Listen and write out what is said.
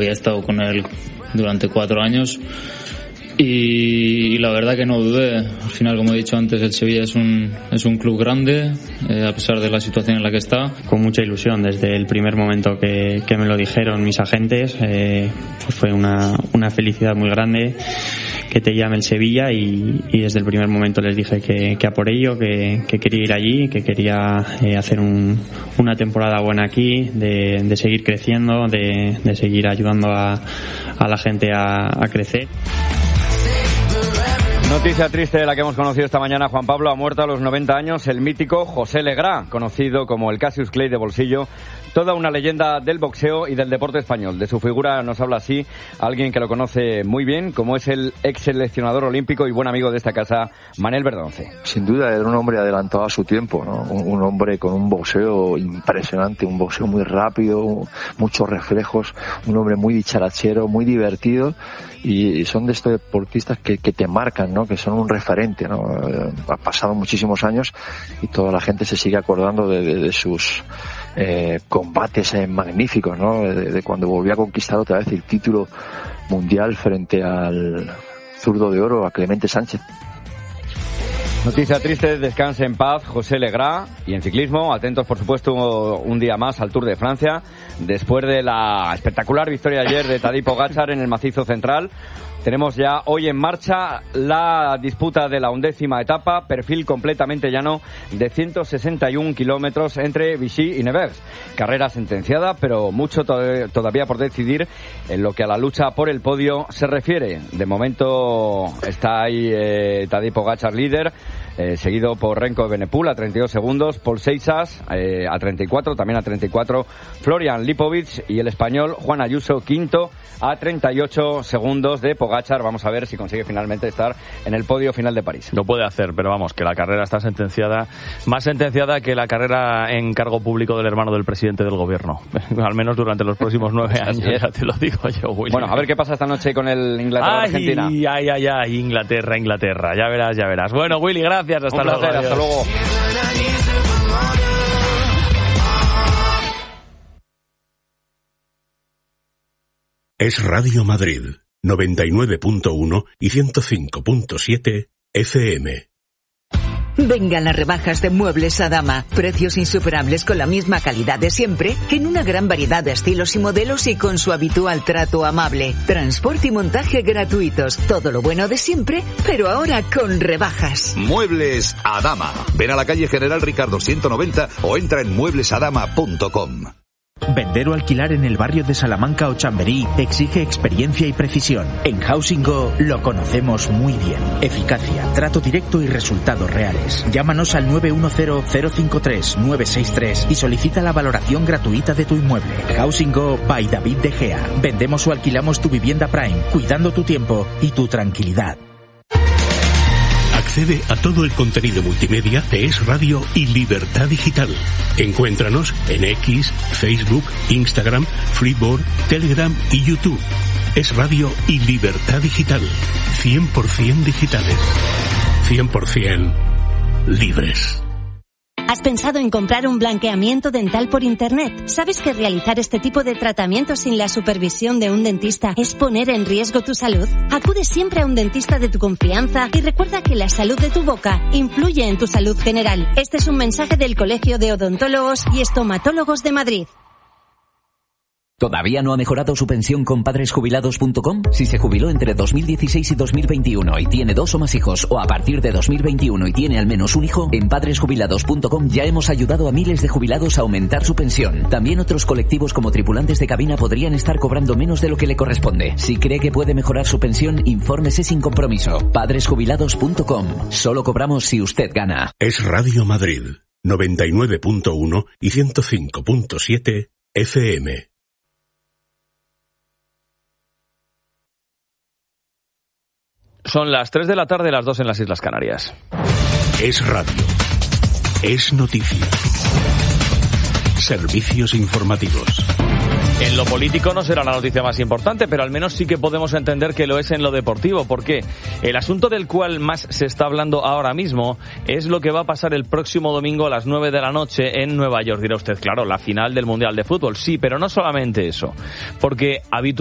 había estado con él durante 4 años y la verdad que no dudé. Al final, como he dicho antes, el Sevilla es un club grande, a pesar de la situación en la que está. Con mucha ilusión desde el primer momento que me lo dijeron mis agentes, pues fue una felicidad muy grande que te llame el Sevilla y desde el primer momento les dije que a por ello, que quería ir allí, que quería hacer una temporada buena aquí, de seguir creciendo, de seguir ayudando a la gente a crecer. Noticia triste de la que hemos conocido esta mañana. Juan Pablo, ha muerto a los 90 años el mítico José Legrá, conocido como el Cassius Clay de bolsillo, toda una leyenda del boxeo y del deporte español. De su figura nos habla así alguien que lo conoce muy bien, como es el ex seleccionador olímpico y buen amigo de esta casa, Manel Verdonce. Sin duda era un hombre adelantado a su tiempo, ¿no? Un hombre con un boxeo impresionante, un boxeo muy rápido, muchos reflejos, un hombre muy dicharachero, muy divertido, y son de estos deportistas que te marcan, ¿no? Que son un referente, ¿no? Ha pasado muchísimos años y toda la gente se sigue acordando de sus combates magníficos, ¿no? De cuando volvió a conquistar otra vez el título mundial frente al zurdo de oro, a Clemente Sánchez. Noticia triste, descanse en paz José Legrá. Y en ciclismo, atentos por supuesto un día más al Tour de Francia, después de la espectacular victoria ayer de Tadej Pogačar en el macizo central. Tenemos ya hoy en marcha la disputa de la 11ª etapa, perfil completamente llano de 161 kilómetros entre Vichy y Nevers. Carrera sentenciada, pero mucho todavía por decidir en lo que a la lucha por el podio se refiere. De momento está ahí Tadej Pogačar líder, seguido por Renko Evenepoel a 32 segundos, Paul Seixas a 34, también a 34 Florian Lipovic y el español Juan Ayuso quinto a 38 segundos de Pogačar. Vamos a ver si consigue finalmente estar en el podio final de París. Lo puede hacer, pero vamos, que la carrera está sentenciada, más sentenciada que la carrera en cargo público del hermano del presidente del gobierno, al menos durante los próximos 9 años, ya te lo digo yo, Willy. Bueno, a ver qué pasa esta noche con el Inglaterra-Argentina. Ay, Inglaterra, ya verás. Bueno, Willy, gracias, hasta luego. Hasta luego. Es Radio Madrid, 99.1 y 105.7 FM. Vengan las rebajas de Muebles Adama. Precios insuperables con la misma calidad de siempre, que en una gran variedad de estilos y modelos y con su habitual trato amable. Transporte y montaje gratuitos. Todo lo bueno de siempre, pero ahora con rebajas. Muebles Adama. Ven a la calle General Ricardo 190 o entra en mueblesadama.com. Vender o alquilar en el barrio de Salamanca o Chamberí exige experiencia y precisión. En Housing Go lo conocemos muy bien. Eficacia, trato directo y resultados reales. Llámanos al 910-053-963 y solicita la valoración gratuita de tu inmueble. Housing Go by David De Gea. Vendemos o alquilamos tu vivienda Prime, cuidando tu tiempo y tu tranquilidad. Accede a todo el contenido multimedia de Es Radio y Libertad Digital. Encuéntranos en X, Facebook, Instagram, Freeboard, Telegram y YouTube. Es Radio y Libertad Digital. 100% digitales. 100% libres. ¿Has pensado en comprar un blanqueamiento dental por internet? ¿Sabes que realizar este tipo de tratamientos sin la supervisión de un dentista es poner en riesgo tu salud? Acude siempre a un dentista de tu confianza y recuerda que la salud de tu boca influye en tu salud general. Este es un mensaje del Colegio de Odontólogos y Estomatólogos de Madrid. ¿Todavía no ha mejorado su pensión con padresjubilados.com? Si se jubiló entre 2016 y 2021 y tiene 2 o más hijos, o a partir de 2021 y tiene al menos un hijo, en padresjubilados.com ya hemos ayudado a miles de jubilados a aumentar su pensión. También otros colectivos como tripulantes de cabina podrían estar cobrando menos de lo que le corresponde. Si cree que puede mejorar su pensión, infórmese sin compromiso. Padresjubilados.com. Solo cobramos si usted gana. Es Radio Madrid, 99.1 y 105.7 FM. Son las 3 de la tarde, las 2 en las Islas Canarias. Es radio. Es noticia. Servicios informativos. En lo político no será la noticia más importante, pero al menos sí que podemos entender que lo es en lo deportivo, porque el asunto del cual más se está hablando ahora mismo es lo que va a pasar el próximo domingo a las 9 de la noche en Nueva York. Dirá usted, claro, la final del Mundial de Fútbol. Sí, pero no solamente eso, porque habitualmente